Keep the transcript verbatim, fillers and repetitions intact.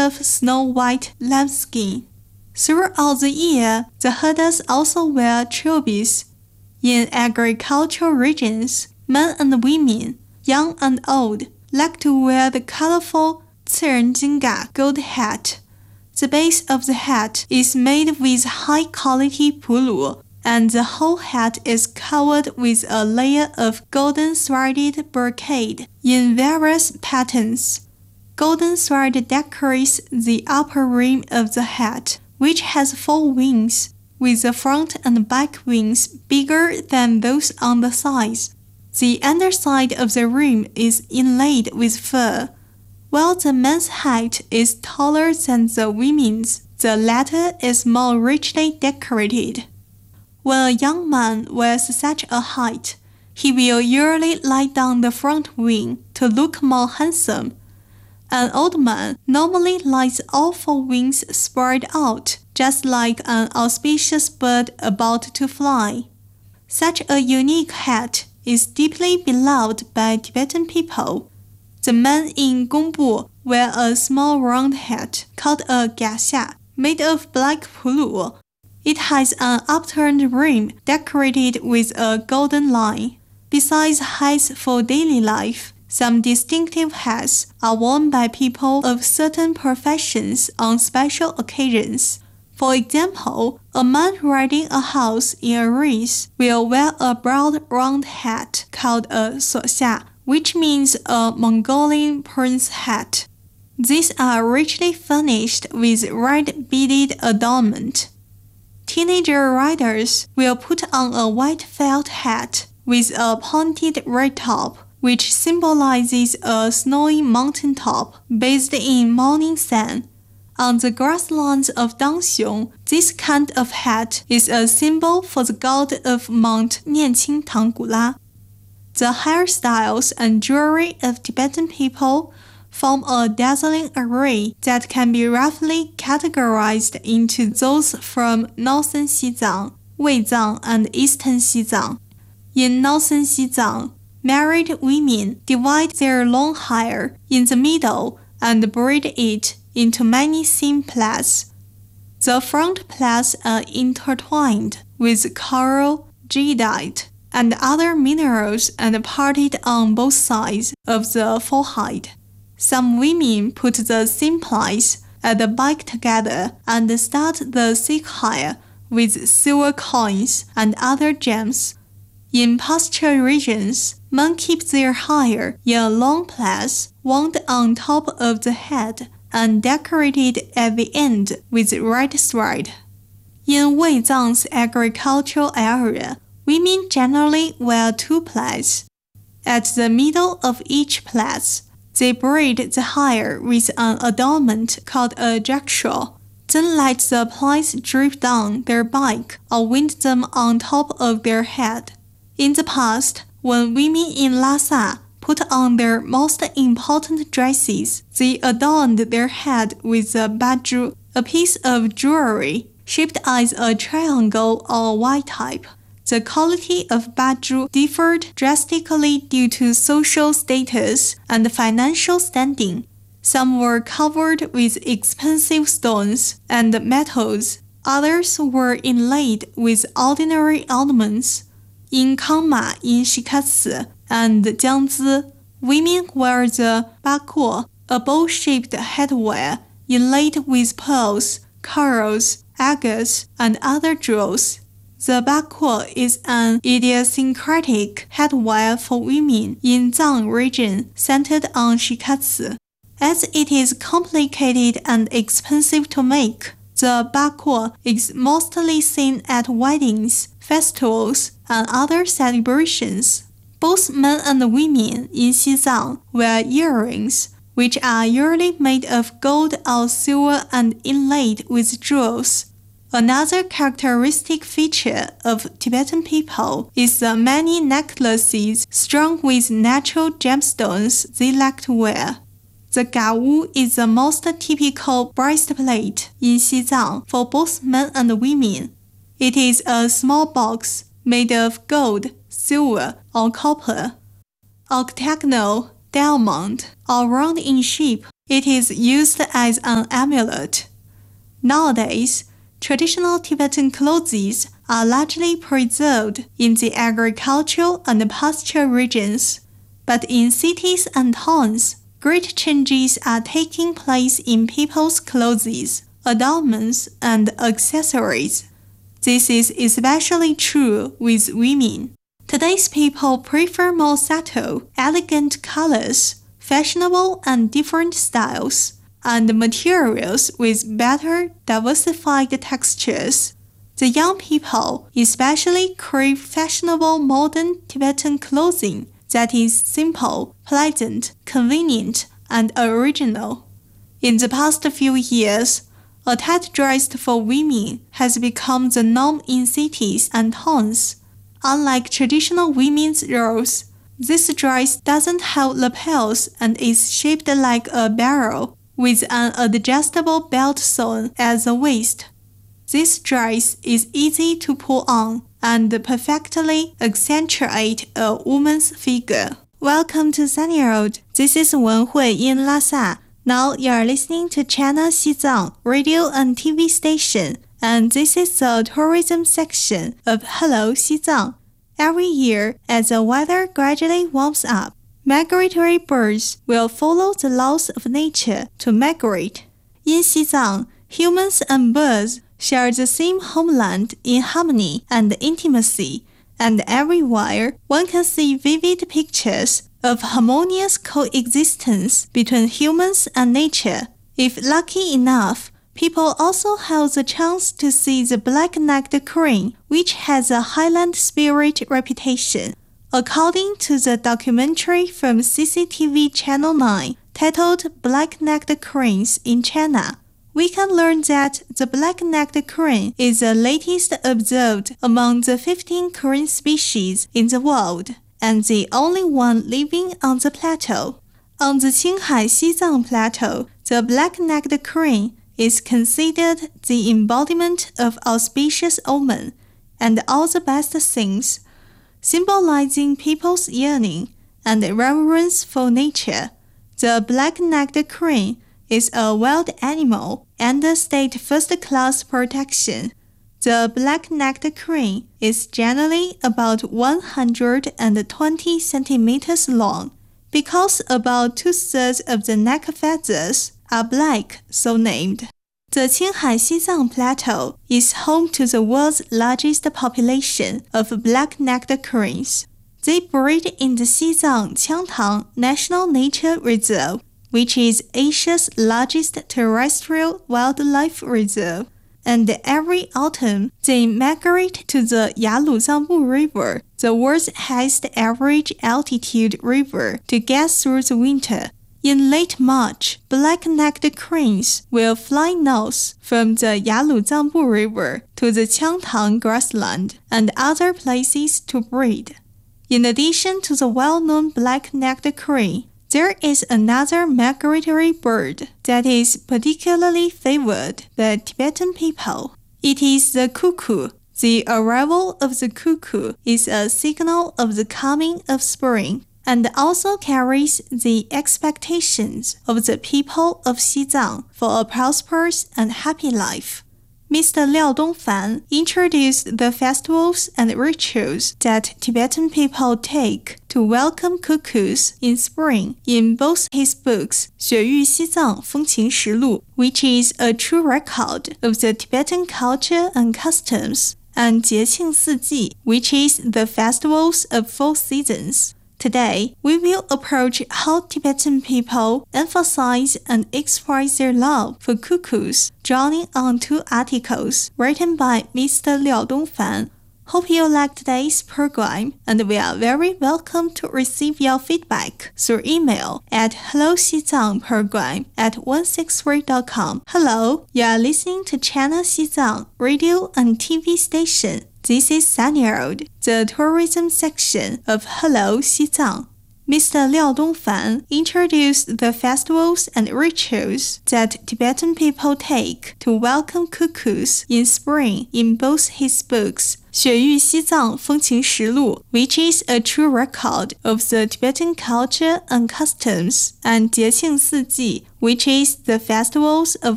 of snow-white lambskin. Throughout the year, the Hadas also wear trilbies. In agricultural regions, men and women, young and old, like to wear the colorful Tsirenjinga gold hat. The base of the hat is made with high-quality pulu, and the whole hat is covered with a layer of golden threaded brocade in various patterns. Golden thread decorates the upper rim of the hat, which has four wings, with the front and back wings bigger than those on the sides. The underside of the rim is inlaid with fur. While the men's hat is taller than the women's, the latter is more richly decorated. When a young man wears such a hat, he will usually lie down the front wing to look more handsome. An old man normally lies all four wings spread out, just like an auspicious bird about to fly. Such a unique hat is deeply beloved by Tibetan people. The men in Gongbu wear a small round hat called a gyasha, made of black pulu. It has an upturned rim decorated with a golden line. Besides hats for daily life, some distinctive hats are worn by people of certain professions on special occasions. For example, a man riding a horse in a race will wear a broad round hat called a soxia, which means a Mongolian prince hat. These are richly furnished with red beaded adornment. Teenager riders will put on a white felt hat with a pointed red top, which symbolizes a snowy mountaintop bathed in morning sun. On the grasslands of Dangxiong, this kind of hat is a symbol for the god of Mount Nianqing Tanggula. The hairstyles and jewelry of Tibetan people form a dazzling array that can be roughly categorized into those from northern Xizang, Weizang, and eastern Xizang. In northern Xizang, married women divide their long hair in the middle and braid it into many thin plaits. The front plaits are intertwined with coral, jadeite, and other minerals and parted on both sides of the forehead. Some women put the thin plaits at the back together and start the thick hair with silver coins and other gems. In pasture regions, men keep their hair in a long plait wound on top of the head and decorated at the end with red thread. In Weizang's agricultural area, women generally wear two plaits. At the middle of each plait, they braid the hair with an adornment called a jackshaw, then let the plaits drip down their back or wind them on top of their head. In the past, when women in Lhasa put on their most important dresses, they adorned their head with a baju, a piece of jewelry shaped as a triangle or Y type. The quality of baju differed drastically due to social status and financial standing. Some were covered with expensive stones and metals, others were inlaid with ordinary ornaments. In Kangma in Shikatsu and Jiangzi, women wear the bakuo, a bowl-shaped headwear inlaid with pearls, corals, agates, and other jewels. The bakuo is an idiosyncratic headwear for women in Zhang region centered on shikatsu. As it is complicated and expensive to make, the bakuo is mostly seen at weddings, festivals, and other celebrations. Both men and women in Xizang wear earrings, which are usually made of gold or silver and inlaid with jewels. Another characteristic feature of Tibetan people is the many necklaces strung with natural gemstones they like to wear. The gawu is the most typical breastplate in Xizang for both men and women. It is a small box made of gold, silver, or copper, octagonal, diamond, or round in shape, It is used as an amulet. Nowadays, traditional Tibetan clothes are largely preserved in the agricultural and pasture regions, but in cities and towns, great changes are taking place in people's clothes, adornments, and accessories. This is especially true with women. Today's people prefer more subtle, elegant colors, fashionable and different styles, and materials with better diversified textures. The young people especially crave fashionable modern Tibetan clothing that is simple, pleasant, convenient, and original. In the past few years, a tight dress for women has become the norm in cities and towns. Unlike traditional women's robes, this dress doesn't have lapels and is shaped like a barrel, with an adjustable belt sewn at the waist. This dress is easy to pull on and perfectly accentuate a woman's figure. Welcome to Sunny Road. This is Wenhui in Lhasa. Now you are listening to China Xizang radio and T V station, and this is the tourism section of Hello Xizang. Every year, as the weather gradually warms up, migratory birds will follow the laws of nature to migrate. In Xizang, humans and birds share the same homeland in harmony and intimacy, and everywhere one can see vivid pictures of harmonious coexistence between humans and nature. If lucky enough, people also have the chance to see the black-necked crane, which has a highland spirit reputation. According to the documentary from C C T V Channel nine titled Black-Necked Cranes in China, we can learn that the black-necked crane is the latest observed among the fifteen crane species in the world, and the only one living on the plateau. On the Qinghai Xizang Plateau, the black-necked crane is considered the embodiment of auspicious omen and all the best things, symbolizing people's yearning and reverence for nature. The black-necked crane is a wild animal under state first-class protection. The black-necked crane is generally about one hundred twenty centimeters long, because about two-thirds of the neck feathers are black, so named. The Qinghai Xizang Plateau is home to the world's largest population of black-necked cranes. They breed in the Xizang Qiangtang National Nature Reserve, which is Asia's largest terrestrial wildlife reserve. And every autumn, they migrate to the Yaluzangbu River, the world's highest average altitude river, to get through the winter. In late March, black-necked cranes will fly north from the Yaluzangbu River to the Qiangtang grassland and other places to breed. In addition to the well-known black-necked crane, there is another migratory bird that is particularly favored by Tibetan people. It is the cuckoo. The arrival of the cuckoo is a signal of the coming of spring, and also carries the expectations of the people of Xizang for a prosperous and happy life. Mister Liao Dongfan introduced the festivals and rituals that Tibetan people take to welcome cuckoos in spring in both his books 雪域西藏风情实录, which is a true record of the Tibetan culture and customs, and 节庆四季, which is the festivals of four seasons. Today, we will approach how Tibetan people emphasize and express their love for cuckoos, drawing on two articles written by Mister Liao Dongfan. Hope you like today's program, and we are very welcome to receive your feedback through email at helloxizangprogram at one six three dot com. Hello, you are listening to China Xizang radio and T V station. This is Sunny Road, the tourism section of Hello Xizang. Mister Liao Dongfan introduced the festivals and rituals that Tibetan people take to welcome cuckoos in spring in both his books 雪域西藏风情实录 which is a true record of the Tibetan culture and customs, and 节庆四季 which is the festivals of